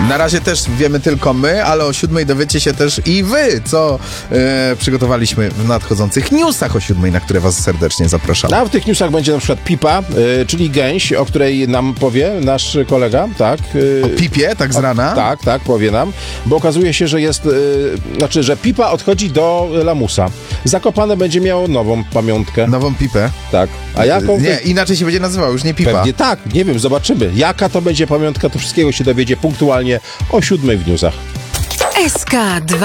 Na razie też wiemy tylko my, ale o 7 dowiecie się też i wy, co przygotowaliśmy w nadchodzących newsach o 7, na które was serdecznie zapraszamy. A w tych newsach będzie na przykład Pipa, czyli gęś, o której nam powie nasz kolega, tak? O Pipie, tak z rana? Tak, powie nam, bo okazuje się, że jest, że Pipa odchodzi do lamusa. Zakopane będzie miało nową pamiątkę. Nową Pipę? Tak. A jaką? Nie, inaczej się będzie nazywał, już nie Pipa. Pewnie tak, nie wiem, zobaczymy. Jaka to będzie pamiątka, to wszystkiego się dowiedzie punktualnie o 7 w newsach. SK2